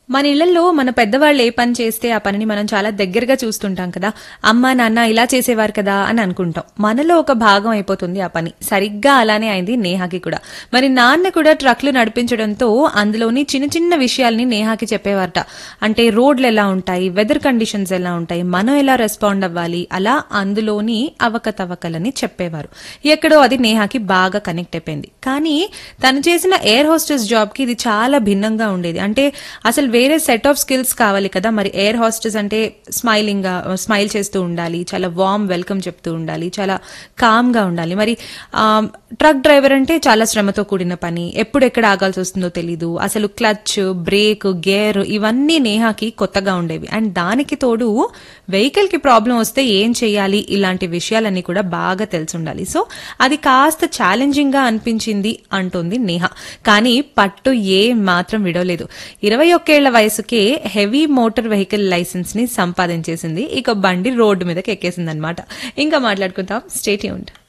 మన ఇళ్లలో మన పెద్దవాళ్ళు ఏ పని చేస్తే ఆ పనిని మనం చాలా దగ్గరగా చూస్తుంటాం కదా. అమ్మ నాన్న ఇలా చేసేవారు కదా అని అనుకుంటాం. మనలో ఒక భాగం అయిపోతుంది ఆ పని. సరిగ్గా అలానే అయింది నేహాకి కూడా. మరి నాన్న కూడా ట్రక్లు నడిపించడంతో అందులోని చిన్న చిన్న విషయాల్ని నేహాకి చెప్పేవారట. అంటే రోడ్లు ఎలా ఉంటాయి, వెదర్ కండిషన్స్ ఎలా ఉంటాయి, మనం ఎలా రెస్పాండ్ అవ్వాలి, అలా అందులోని అవకతవకలని చెప్పేవారు. ఎక్కడో అది నేహాకి బాగా కనెక్ట్ అయిపోయింది. కానీ తను చేసిన ఎయిర్ హోస్టెస్ జాబ్ కి ఇది చాలా భిన్నంగా ఉండేది. అంటే అసలు వేరే సెట్ ఆఫ్ స్కిల్స్ కావాలి కదా. మరి ఎయిర్ హాస్టెస్ అంటే స్మైల్ చేస్తూ ఉండాలి, చాలా వార్మ్ వెల్కమ్ చెప్తూ ఉండాలి, చాలా కామ్ గా ఉండాలి. మరి ట్రక్ డ్రైవర్ అంటే చాలా శ్రమతో కూడిన పని, ఎప్పుడు ఎక్కడ ఆగాల్సి వస్తుందో తెలీదు. అసలు క్లచ్, బ్రేక్, గేర్ ఇవన్నీ నేహాకి కొత్తగా ఉండేవి. అండ్ దానికి తోడు వెహికల్ కి ప్రాబ్లం వస్తే ఏం చేయాలి, ఇలాంటి విషయాలన్నీ కూడా బాగా తెలిసి ఉండాలి. సో అది కాస్త ఛాలెంజింగ్ గా అనిపించింది అంటుంది నేహా. కానీ పట్టు ఏ మాత్రం విడవలేదు. 21 ఏళ్ల వయసుకే హెవీ మోటార్ వెహికల్ లైసెన్స్ ని సంపాదించేసింది. ఇక బండి రోడ్డు మీదకి ఎక్కేసింది అనమాట. ఇంకా మాట్లాడుకుందాం. Stay tuned.